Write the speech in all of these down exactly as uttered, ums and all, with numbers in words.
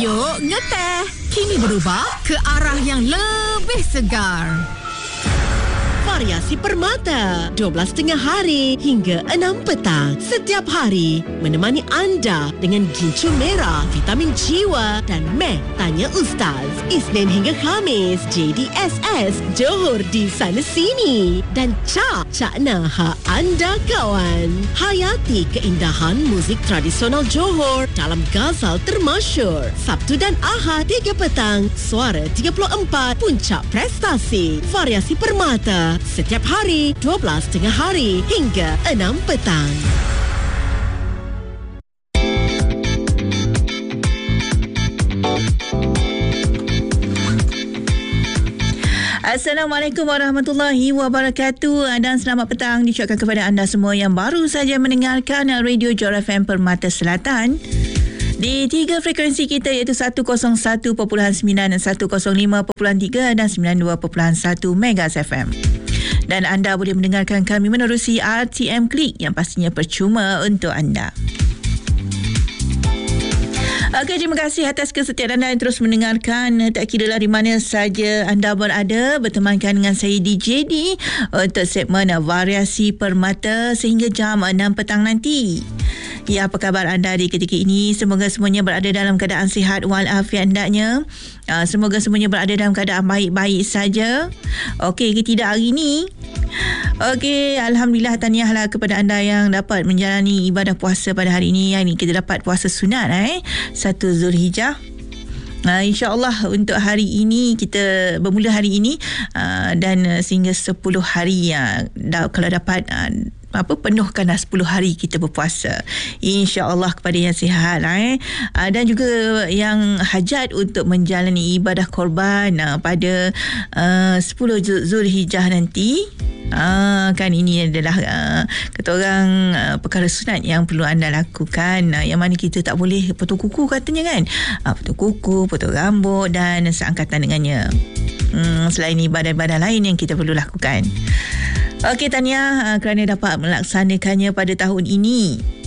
Yuk ngeteh. Kini berubah ke arah yang lebih segar. Variasi Permata dua belas tengah hari hingga enam petang setiap hari menemani anda dengan gincu merah, vitamin jiwa dan meh tanya Ustaz. Isnin hingga Khamis J D S S Johor di sana sini dan Cak Cakna hak anda kawan. Hayati keindahan muzik tradisional Johor dalam Ghazal termasyur. Sabtu dan Ahad tiga petang Suara tiga puluh empat Puncak Prestasi. Variasi Permata setiap hari dua belas tengah hari hingga enam petang. Assalamualaikum warahmatullahi wabarakatuh dan selamat petang diucapkan kepada anda semua yang baru saja mendengarkan Radio Johor F M Permata Selatan di tiga frekuensi kita iaitu seratus satu perpuluhan sembilan, seratus lima perpuluhan tiga dan sembilan puluh dua perpuluhan satu Megas F M. Dan anda boleh mendengarkan kami menerusi R T M Klik yang pastinya percuma untuk anda. Okey, terima kasih atas kesetiaan anda yang terus mendengarkan. Tak kira lah di mana saja anda berada, bertemankan dengan saya D J D untuk segmen Variasi Permata sehingga jam enam petang nanti. Ya, apa khabar anda di ketika ini? Semoga semuanya berada dalam keadaan sihat walafiat hendaknya. Uh, semoga semuanya berada dalam keadaan baik-baik saja. Okey ke tidak hari ini? Okey, alhamdulillah, tahniahlah kepada anda yang dapat menjalani ibadah puasa pada hari ini. Yang ini kita dapat puasa sunat eh satu Zulhijjah. Uh, InsyaAllah untuk hari ini kita bermula hari ini uh, dan uh, sehingga sepuluh hari uh, da- kalau dapat uh, apa penuhkan dah sepuluh hari kita berpuasa, insya-Allah, kepada yang sihat eh uh, dan juga yang hajat untuk menjalani ibadah korban uh, pada uh, sepuluh Zulhijjah nanti. Ah, kan ini adalah uh, kata orang uh, perkara sunat yang perlu anda lakukan, uh, yang mana kita tak boleh potong kuku katanya kan, uh, potong kuku, potong rambut dan seangkatan dengannya. Hmm, selain ibadah-ibadah lain yang kita perlu lakukan. Okey, tahniah uh, kerana dapat melaksanakannya pada tahun ini.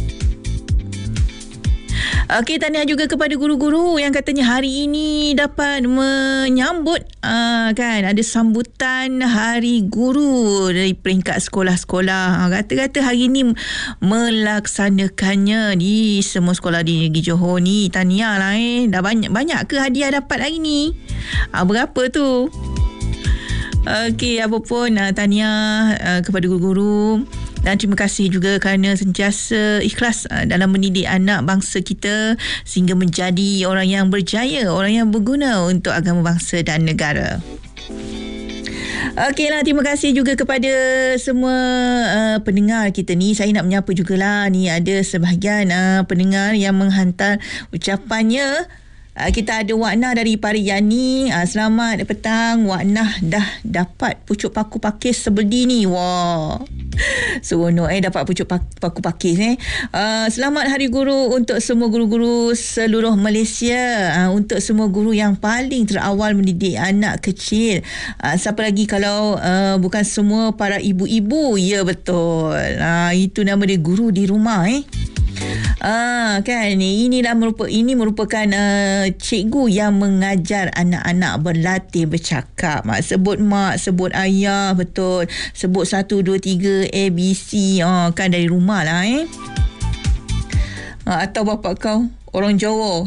Okey, tahniah juga kepada guru-guru yang katanya hari ini dapat menyambut uh, kan ada sambutan Hari Guru dari peringkat sekolah-sekolah. Kata-kata hari ini melaksanakannya di semua sekolah di negeri Johor ni. Tahniah lah eh. Dah banyak banyak ke hadiah dapat hari ni? Uh, berapa tu? Okey, apa pun uh, tahniah uh, kepada guru-guru. Dan terima kasih juga kerana sentiasa ikhlas uh, dalam mendidik anak bangsa kita sehingga menjadi orang yang berjaya, orang yang berguna untuk agama bangsa dan negara. Okeylah, terima kasih juga kepada semua uh, pendengar kita ni. Saya nak menyapa jugalah, ni ada sebahagian uh, pendengar yang menghantar ucapannya. Uh, kita ada Wak Nah dari Pariyani. Uh, selamat petang Wak Nah, dah dapat pucuk paku pakis sebeldi ni. Wah, seronok eh dapat pucuk paku pakis eh. Uh, selamat Hari Guru untuk semua guru-guru seluruh Malaysia. Uh, untuk semua guru yang paling terawal mendidik anak kecil. Uh, siapa lagi kalau uh, bukan semua para ibu-ibu. Ya, betul. Uh, itu nama dia, guru di rumah eh. Ah, kan inilah merupakan ini merupakan uh, cikgu yang mengajar anak-anak berlatih bercakap. Mak sebut mak, sebut ayah, betul. Sebut satu dua tiga A B C, ah, kan dari rumah lah eh. Ah, atau bapak kau orang Jawa.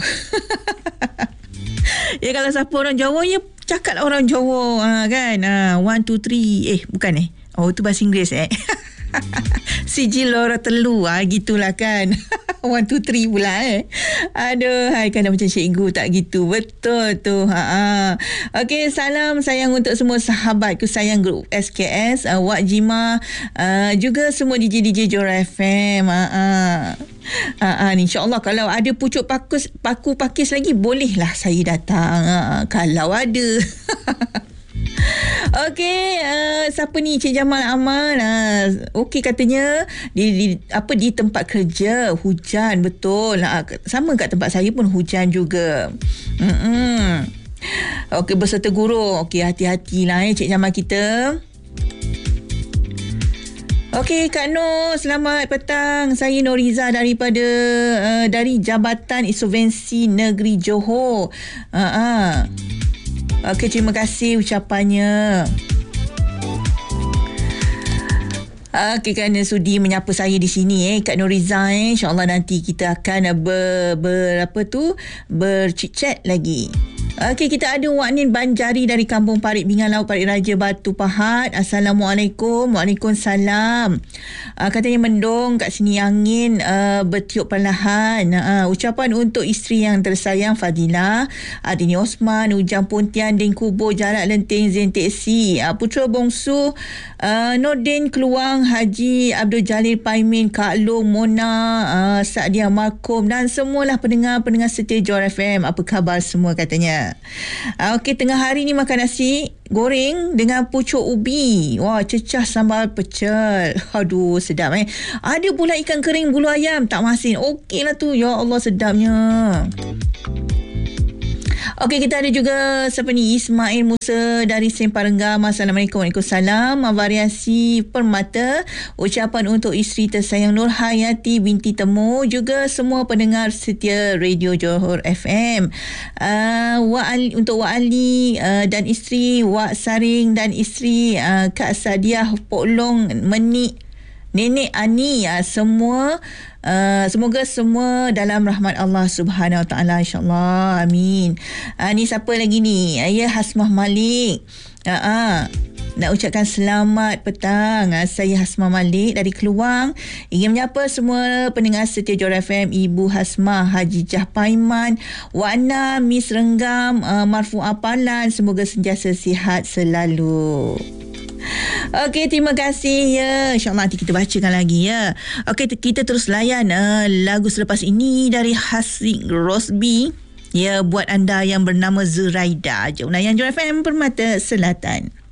Ya, kalau siapa orang Jawa ya cakaplah orang Jawa, ah, kan. Ah, one two three eh bukan eh. Oh, tu bahasa Inggeris eh. Sijil lora telu, ah, gitulah kan. One, two, three pula eh. Aduh, hai, kan dah macam cikgu tak gitu. Betul tu. Ha. Okey, salam sayang untuk semua sahabatku sayang grup S K S, uh, Wak Jima, uh, juga semua D J D J Johor F M. Ha. Ha, ha, InsyaAllah kalau ada pucuk pakus, paku pakis lagi, bolehlah saya datang. Ha, kalau ada. Okey, uh, siapa ni Cik Jamal Amal? Uh, Okey, katanya di, di apa di tempat kerja hujan, betul. Uh, sama kat tempat saya pun hujan juga. Hmm. Okey, berserta guru. Okey, hati-hatilah eh Cik Jamal kita. Okey, Kak Nur, selamat petang. Saya Noriza daripada uh, dari Jabatan Insolvensi Negeri Johor. Uh, uh. Okey, terima kasih ucapannya. Okey, kerana sudi menyapa saya di sini eh Kak Noriza eh. InsyaAllah nanti kita akan ber, ber apa tu berchat lagi. Okey, kita ada Wak Nin Banjari dari Kampung Parit Bingan Laut Parit Raja Batu Pahat. Assalamualaikum. Waalaikumsalam. Uh, katanya mendung kat sini, angin uh, bertiup perlahan. Uh, ucapan untuk isteri yang tersayang Fadilah, Adini Osman, Ujang Pontian, Din Kubo, Jarak Lenteng, Zain Teksi, uh, Putra Bongsu uh, Nordin Keluang, Haji Abdul Jalil Paimin, Kak Long, Mona, uh, Saadia Markom dan semualah pendengar-pendengar setia Johor F M. Apa khabar semua katanya. Uh, Okey, tengah hari ni makan nasi goreng dengan pucuk ubi. Wah, cecah sambal pecel. Aduh, sedap eh. Ada pula ikan kering bulu ayam tak masin. Okey lah tu. Ya Allah, sedapnya. Okey, kita ada juga siapa ni, Ismail Musa dari Semparenggam. Assalamualaikum. Waalaikumsalam. Variasi Permata, ucapan untuk isteri tersayang Nur Hayati binti Temu, juga semua pendengar setia Radio Johor F M. Uh, Wak Ali, untuk Wak Ali uh, dan isteri, Wak Saring dan isteri, uh, Kak Sadiah Pok Long Menik, Nenek Ani, uh, semua uh, semoga semua dalam rahmat Allah Subhanahu Wa Taala, insya-Allah. Amin. Uh, ni siapa lagi ni? Ayah Hasmah Malik. Uh, uh, nak ucapkan selamat petang. Uh, saya Hasmah Malik dari Keluang. Ingin menyapa semua pendengar setia Johor F M, Ibu Hasmah, Haji Jah Paiman, Wana, Miss Renggam, uh, Marfu Apalan. Semoga sentiasa sihat selalu. Okey, terima kasih ya. InsyaAllah nanti kita bacakan lagi ya. Okey, kita terus layan uh, lagu selepas ini dari Hasik Rosby. Ya, buat anda yang bernama Zuraida. Jom layan Johor F M Permata Selatan.